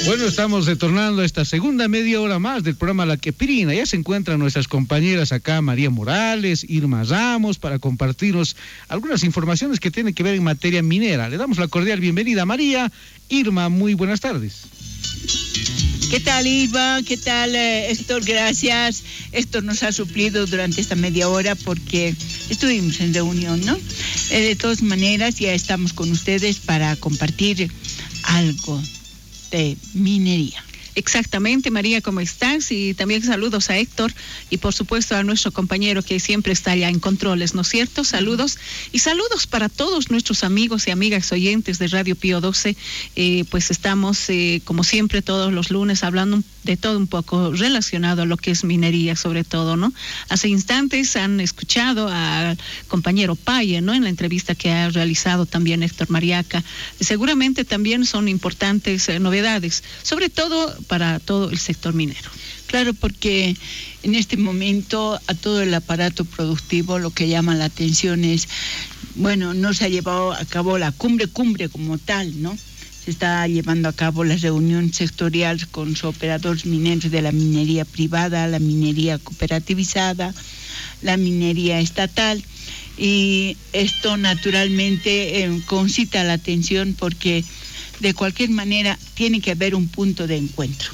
Bueno, estamos retornando a esta segunda media hora más del programa La Quepirina. Ya se encuentran nuestras compañeras acá, María Morales, Irma Ramos, para compartirnos algunas informaciones que tienen que ver en materia minera. Le damos la cordial bienvenida a María. Irma, muy buenas tardes. ¿Qué tal, Irma? ¿Qué tal, Héctor? Gracias. Héctor nos ha suplido durante esta media hora porque estuvimos en reunión, ¿no? De todas maneras, ya estamos con ustedes para compartir algo de minería. Exactamente, María, ¿cómo estás? Y también saludos a Héctor y por supuesto a nuestro compañero que siempre está allá en controles, ¿no es cierto? Saludos y saludos para todos nuestros amigos y amigas oyentes de Radio Pío 12. Pues estamos, como siempre, todos los lunes hablando de todo un poco relacionado a lo que es minería, sobre todo, ¿no? Hace instantes han escuchado al compañero Paye, ¿no? En la entrevista que ha realizado también Héctor Mariaca. Seguramente también son importantes novedades, sobre todo para todo el sector minero. Claro, porque en este momento a todo el aparato productivo lo que llama la atención es, bueno, no se ha llevado a cabo la cumbre como tal, ¿no? Se está llevando a cabo la reunión sectorial con los operadores mineros de la minería privada, la minería cooperativizada, la minería estatal, y esto naturalmente concita la atención porque de cualquier manera tiene que haber un punto de encuentro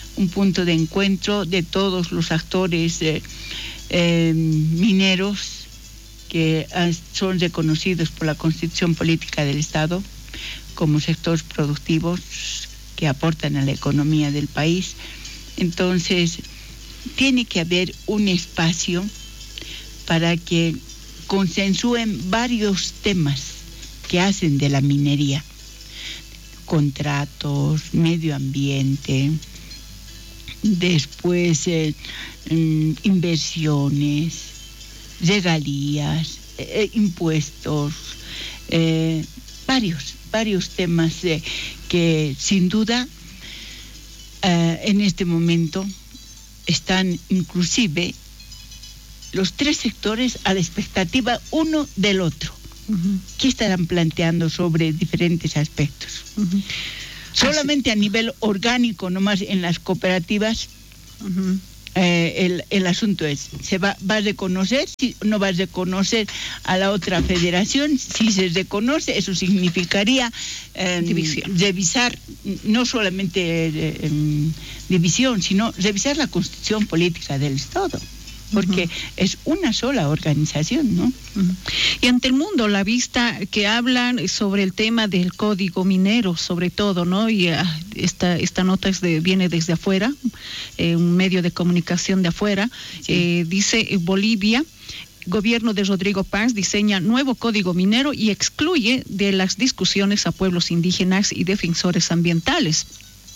de todos los actores mineros que son reconocidos por la Constitución Política del Estado como sectores productivos que aportan a la economía del país. Entonces, tiene que haber un espacio para que consensúen varios temas que hacen de la minería: contratos, medio ambiente, después inversiones, regalías, impuestos, varios temas que sin duda en este momento están inclusive los tres sectores a la expectativa uno del otro. Uh-huh. ¿Qué estarán planteando sobre diferentes aspectos? Uh-huh. Solamente a nivel orgánico, nomás en las cooperativas, uh-huh. El asunto es, ¿se va a reconocer? Si no va a reconocer a la otra federación, si se reconoce, eso significaría revisar, no solamente división, sino revisar la Constitución Política del Estado. Porque uh-huh. es una sola organización, ¿no? Uh-huh. Y ante el mundo, la vista que hablan sobre el tema del código minero, sobre todo, ¿no? Y esta nota viene desde afuera, un medio de comunicación de afuera, sí. Dice Bolivia. Gobierno de Rodrigo Paz diseña nuevo código minero y excluye de las discusiones a pueblos indígenas y defensores ambientales.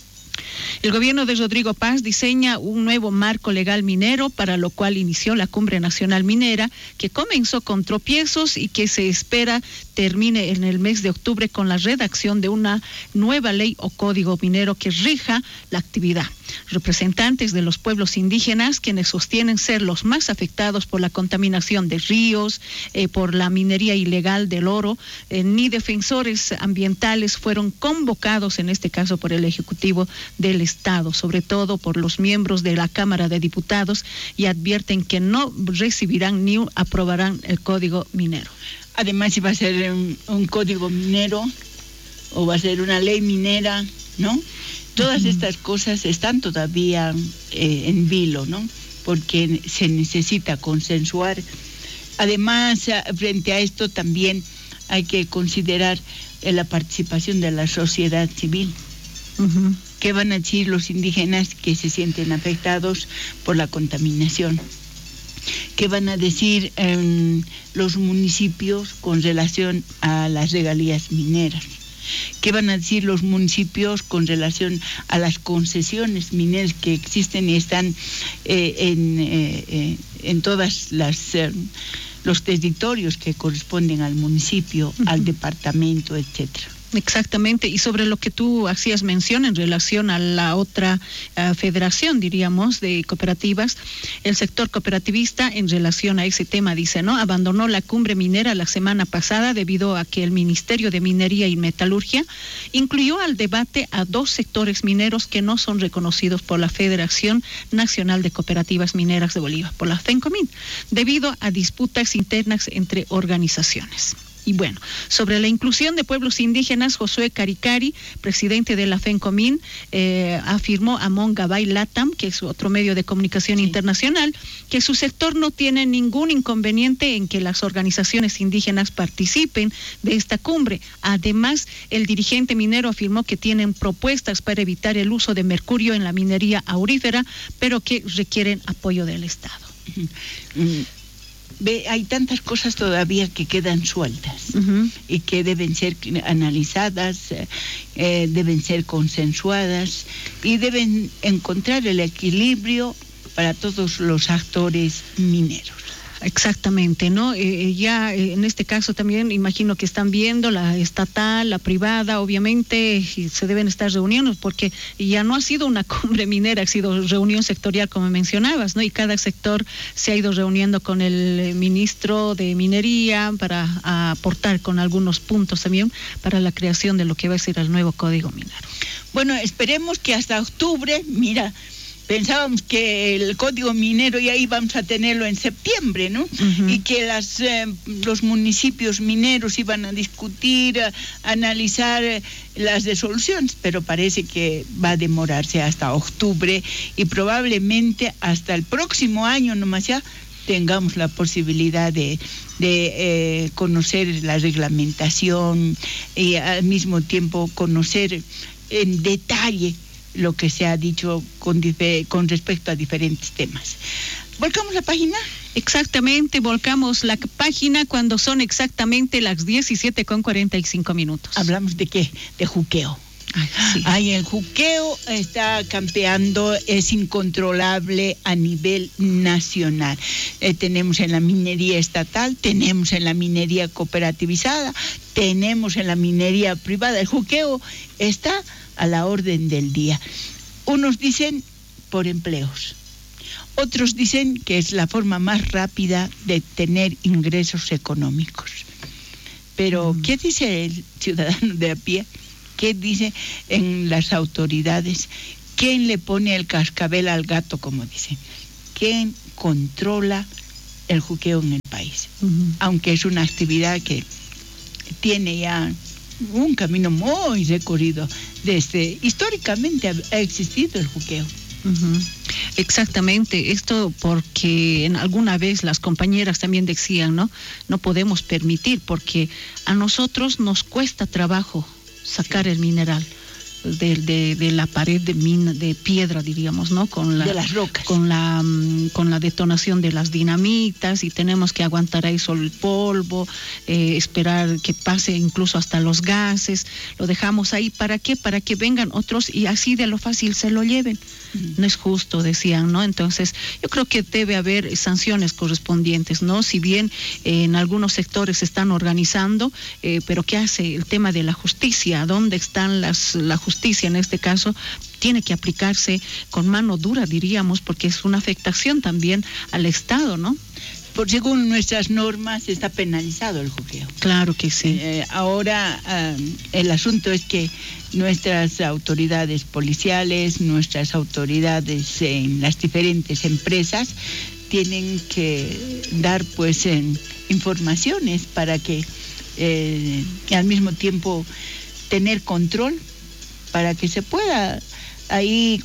El gobierno de Rodrigo Paz diseña un nuevo marco legal minero, para lo cual inició la Cumbre Nacional Minera, que comenzó con tropiezos y que se espera termine en el mes de octubre con la redacción de una nueva ley o código minero que rija la actividad. Representantes de los pueblos indígenas, quienes sostienen ser los más afectados por la contaminación de ríos, por la minería ilegal del oro, ni defensores ambientales fueron convocados, en este caso por el Ejecutivo del Estado, sobre todo por los miembros de la Cámara de Diputados, y advierten que no recibirán ni aprobarán el código minero. Además, si va a ser un código minero o va a ser una ley minera, ¿no? Todas estas cosas están todavía en vilo, ¿no? Porque se necesita consensuar. Además, frente a esto también hay que considerar la participación de la sociedad civil. Uh-huh. ¿Qué van a decir los indígenas que se sienten afectados por la contaminación? ¿Qué van a decir los municipios con relación a las regalías mineras? ¿Qué van a decir los municipios con relación a las concesiones mineras que existen y están en todas los territorios que corresponden al municipio, uh-huh. al departamento, etcétera? Exactamente, y sobre lo que tú hacías mención en relación a la otra federación, diríamos, de cooperativas, el sector cooperativista en relación a ese tema dice, ¿no? Abandonó la cumbre minera la semana pasada debido a que el Ministerio de Minería y Metalurgia incluyó al debate a 2 sectores mineros que no son reconocidos por la Federación Nacional de Cooperativas Mineras de Bolivia, por la FENCOMIN, debido a disputas internas entre organizaciones. Y bueno, sobre la inclusión de pueblos indígenas, Josué Caricari, presidente de la FENCOMIN, afirmó a Mongabay Latam, que es otro medio de comunicación internacional, que su sector no tiene ningún inconveniente en que las organizaciones indígenas participen de esta cumbre. Además, el dirigente minero afirmó que tienen propuestas para evitar el uso de mercurio en la minería aurífera, pero que requieren apoyo del Estado. Hay tantas cosas todavía que quedan sueltas y que deben ser analizadas, deben ser consensuadas y deben encontrar el equilibrio para todos los actores mineros. Exactamente, ¿no? Ya en este caso también imagino que están viendo la estatal, la privada, obviamente se deben estar reuniendo porque ya no ha sido una cumbre minera, ha sido reunión sectorial como mencionabas, ¿no? Y cada sector se ha ido reuniendo con el ministro de Minería para aportar con algunos puntos también para la creación de lo que va a ser el nuevo Código Minero. Bueno, esperemos que hasta octubre, mira, pensábamos que el Código Minero ya íbamos a tenerlo en septiembre, ¿no? Y que los municipios mineros iban a discutir, a analizar las resoluciones, pero parece que va a demorarse hasta octubre y probablemente hasta el próximo año nomás ya tengamos la posibilidad de conocer la reglamentación y al mismo tiempo conocer en detalle lo que se ha dicho con respecto a diferentes temas. ¿Volcamos la página? Exactamente, volcamos la página cuando son exactamente las 17:45. ¿Hablamos de qué? De juqueo. Sí. El juqueo está campeando, es incontrolable a nivel nacional. Tenemos en la minería estatal, tenemos en la minería cooperativizada, tenemos en la minería privada. El juqueo está a la orden del día. Unos dicen por empleos, otros dicen que es la forma más rápida de tener ingresos económicos. Pero, ¿qué dice el ciudadano de a pie? ¿Qué dice en las autoridades? ¿Quién le pone el cascabel al gato, como dicen? ¿Quién controla el juqueo en el país? Aunque es una actividad que tiene ya un camino muy recorrido. Históricamente ha existido el juqueo. Exactamente, esto porque en alguna vez las compañeras también decían, no podemos permitir, porque a nosotros nos cuesta trabajo sacar el mineral de la pared de piedra, diríamos, ¿no? De las rocas. Con la detonación de las dinamitas, y tenemos que aguantar ahí solo el polvo, esperar que pase incluso hasta los gases, lo dejamos ahí, ¿para qué? Para que vengan otros y así de lo fácil se lo lleven. No es justo, decían, ¿no? Entonces, yo creo que debe haber sanciones correspondientes, ¿no? Si bien en algunos sectores se están organizando, pero ¿qué hace el tema de la justicia? ¿Dónde están la justicia en este caso? Tiene que aplicarse con mano dura, diríamos, porque es una afectación también al Estado, ¿no? Según nuestras normas está penalizado el juqueo. Claro que sí. Ahora el asunto es que nuestras autoridades policiales, nuestras autoridades en las diferentes empresas tienen que dar informaciones para que al mismo tiempo tener control, para que se pueda ahí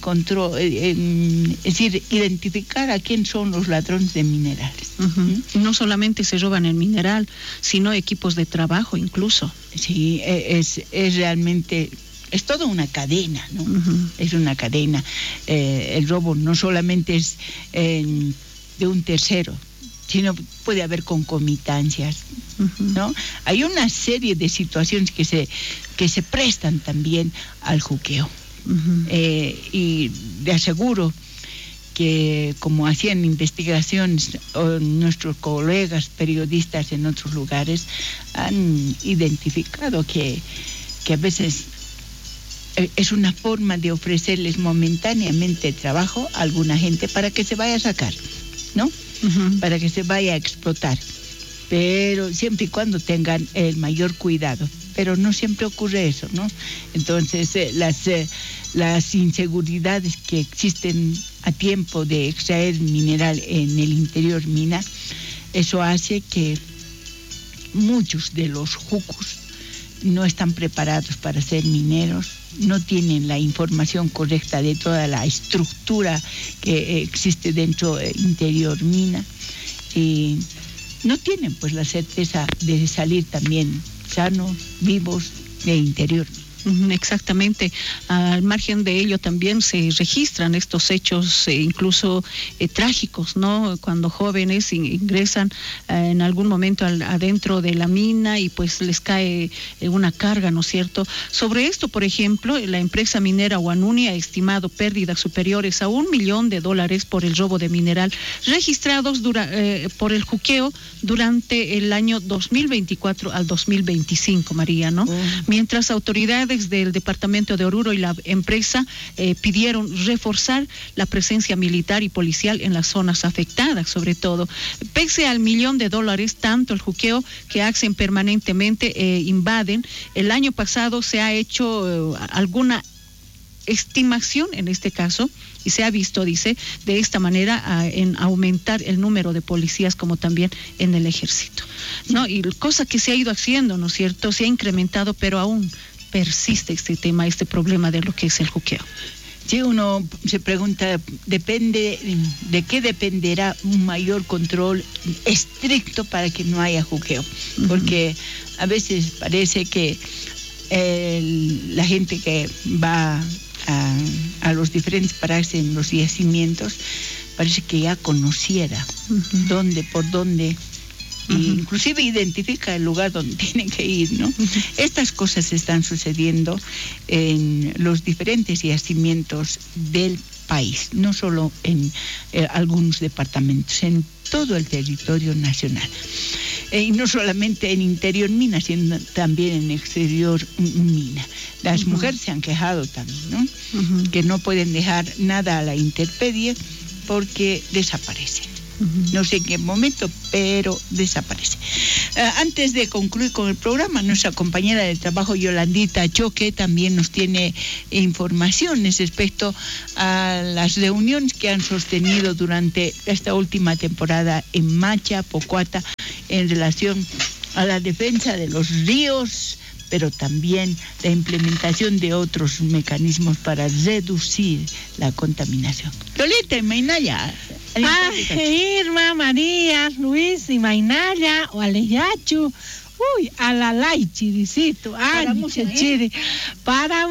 es decir, identificar a quién son los ladrones de minerales. No solamente se roban el mineral, sino equipos de trabajo incluso. Sí, es realmente, es toda una cadena, ¿no? Es una cadena. El robo no solamente es de un tercero, sino puede haber concomitancias, ¿no? Hay una serie de situaciones que se prestan también al juqueo. Y le aseguro que, como hacían investigaciones nuestros colegas periodistas en otros lugares, han identificado que que a veces es una forma de ofrecerles momentáneamente trabajo a alguna gente para que se vaya a sacar, ¿no? Para que se vaya a explotar, pero siempre y cuando tengan el mayor cuidado. Pero no siempre ocurre eso, ¿no? Entonces, las inseguridades que existen a tiempo de extraer mineral en el interior mina, eso hace que muchos de los jucos no están preparados para ser mineros, no tienen la información correcta de toda la estructura que existe dentro del interior mina y no tienen pues la certeza de salir también sanos, vivos de interior. Exactamente. Al margen de ello también se registran estos hechos incluso trágicos, ¿no? Cuando jóvenes ingresan en algún momento adentro de la mina y pues les cae una carga, ¿no es cierto? Sobre esto, por ejemplo, la empresa minera Huanuni ha estimado pérdidas superiores a $1 millón por el robo de mineral registrados por el juqueo durante el año 2024 al 2025, María, ¿no? Mientras autoridades del departamento de Oruro y la empresa pidieron reforzar la presencia militar y policial en las zonas afectadas, sobre todo. Pese al $1 millón, tanto el juqueo que hacen permanentemente invaden. El año pasado se ha hecho alguna estimación en este caso y se ha visto, dice, de esta manera en aumentar el número de policías como también en el ejército, ¿no? Y cosa que se ha ido haciendo, ¿no es cierto? Se ha incrementado, pero aún persiste este tema, este problema de lo que es el juqueo. Sí, uno se pregunta, ¿de qué dependerá un mayor control estricto para que no haya juqueo? Porque a veces parece que la gente que va a los diferentes parajes en los yacimientos parece que ya conociera por dónde, inclusive identifica el lugar donde tienen que ir, ¿no? Estas cosas están sucediendo en los diferentes yacimientos del país, no solo en algunos departamentos, en todo el territorio nacional. Y no solamente en interior mina, sino también en exterior mina. Las mujeres se han quejado también, ¿no? Que no pueden dejar nada a la intemperie porque desaparecen. No sé en qué momento, pero desaparece. Antes de concluir con el programa, nuestra compañera de trabajo Yolandita Choque también nos tiene informaciones respecto a las reuniones que han sostenido durante esta última temporada en Macha, Pocuata, en relación a la defensa de los ríos, pero también la implementación de otros mecanismos para reducir la contaminación. Lolita y Mainaya. Irma, María, Luis y Mainaya, o Aleyachu, alalaichi, dicito, chiri, para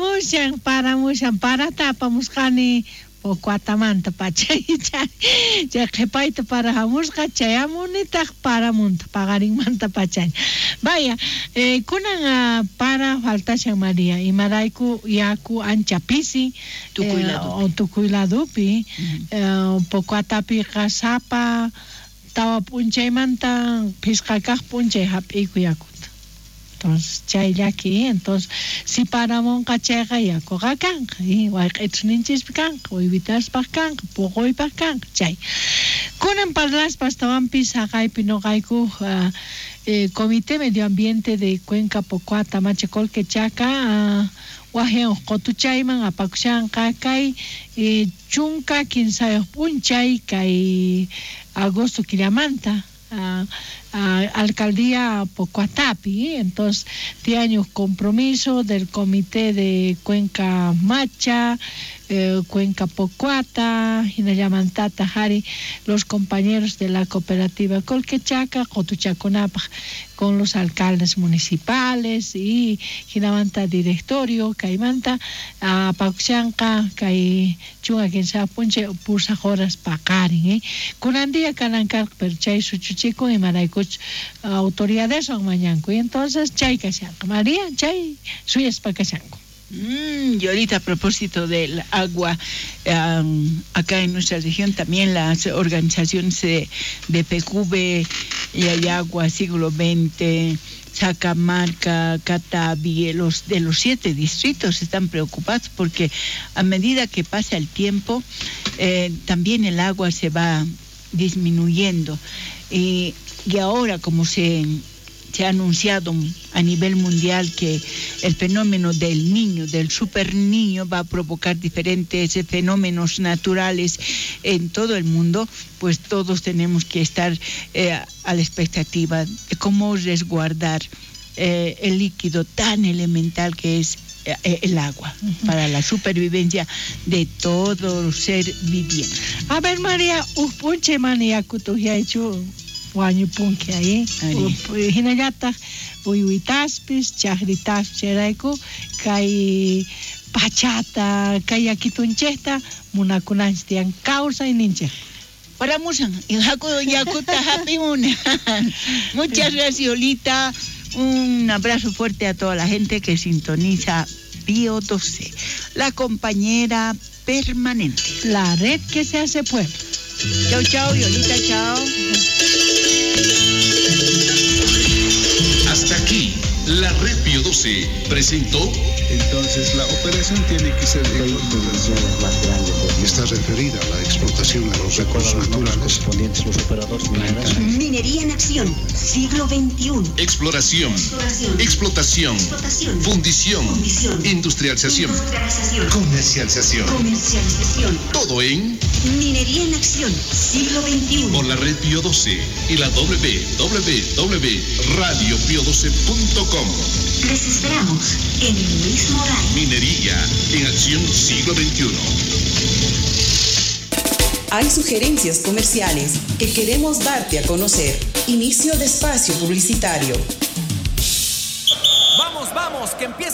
tapa muscani, Pocuatamanta, pachay, ya que paita para jamusca, chayamunita, para monta, pagarimanta, pachay. Vaya, kunan para faltashan María, y maraiku, yaku, anchapisi, o tukuiladupi, Pocuatapi, casapa, tawa punchay manta, piscacaj punchay, hapiku yakut. Entonces, chaylaki, entonces, si paramon cachega ya cogacanca, y guayquetninchis picanca, o evitas pacanca, pogoy pacanca, chay. Kunan parlas pastawan pisagay pinogayku, Comité Medio Ambiente de Cuenca Pocuata, Machecol Quechaca, Guajeon Cotuchayman, Apacuchan Cacay, Chunca, Quinsayos Punchay, Cay Agosto Quilamanta, Alcaldía Pocuatapi. Entonces, este año compromiso del Comité de Cuenca Macha, Cuenca Pocuata, Hinayamantata Hari, los compañeros de la cooperativa Colquechaca, Cotuchaconapa, con los alcaldes municipales y Hinamanta directorio, Caimanta, Pauxanca, Cai Chunga Quinsa Punche, Pursa Horas Pacari, Curandía Calancar, Perchay Suchuchico y Maraicuch, autoridades son mañanco, y entonces Chay Casanco, María, Chay, suyas Pacachanco. Y ahorita a propósito del agua, acá en nuestra región también las organizaciones de PQV, Yayagua, Siglo XX, Sacamarca, Catavi, de los 7 distritos están preocupados porque a medida que pasa el tiempo, también el agua se va disminuyendo. Y ahora, como se ha anunciado a nivel mundial que el fenómeno del niño, del super niño, va a provocar diferentes fenómenos naturales en todo el mundo, pues todos tenemos que estar a la expectativa de cómo resguardar el líquido tan elemental que es el agua para la supervivencia de todo ser viviente. A ver, María, punche mania kutuya hecho Guaño punque ahí, hinayata, uyuitaspis, chahritas, cheraiko, kai pachata, kai akitunchesta, munakunanstian causa y ninche. Para musan, y yakuta happy una. Muchas gracias, Yolita. Un abrazo fuerte a toda la gente que sintoniza Pío 12, la compañera permanente. La red que se hace pueblo. Chao, chao, Yolita, chao. Hasta aquí, la Red Pío 12 presentó. Entonces, la operación tiene que ser está referida a la explotación de los recursos naturales correspondientes a los operadores mineros. Minería en acción, siglo XXI. Exploración, explotación, fundición, industrialización, comercialización. Todo en Minería en acción, siglo XXI. Por la Red Pío 12 y la www.radiopio12.com. Les esperamos en el mismo horario. Minería en acción siglo XXI. Hay sugerencias comerciales que queremos darte a conocer. Inicio de espacio publicitario. Vamos, que empieza.